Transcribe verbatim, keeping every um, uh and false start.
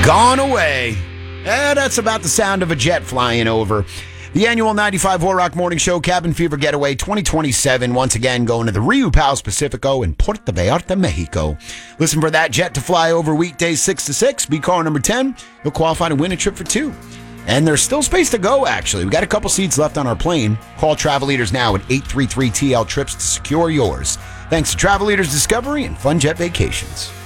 Gone away. Eh, that's about the sound of a jet flying over. The annual ninety-five War Rock Morning Show Cabin Fever Getaway twenty twenty-seven, once again going to the Rio Pals Pacifico in Puerto Vallarta, Mexico. Listen for that jet to fly over weekdays six to six. Be caller number ten. You'll qualify to win a trip for two. And there's still space to go, actually. We've got a couple seats left on our plane. Call Travel Leaders now at eight three three T L Trips to secure yours. Thanks to Travel Leaders Discovery and Fun Jet Vacations.